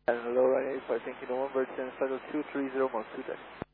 And hello, right 85, thank you, November 10, Flight 230, Mount 2